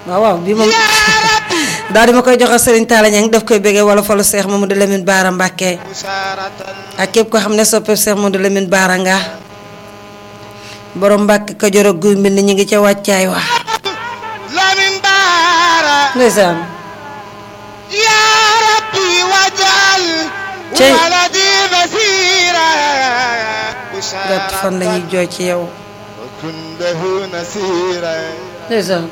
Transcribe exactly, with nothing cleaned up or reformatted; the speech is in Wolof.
waaw waaw bi moom daal di ma koy joxal Serigne Talla Niang daf koy bëggee wala falu Cheikh Mamadou Lamine Bara Mbacké ak képp ko xam ne soppe Cheikh Mamadou Lamine Bara nga borom Mbacké Kajoor ak guy mbind ñi ngi ca wàccaay wa Lamine Bara ndeysaan ya rabbi wajal waladi basira gàtt fan lañuy jooy ci yow kundahu nasira ndeysaan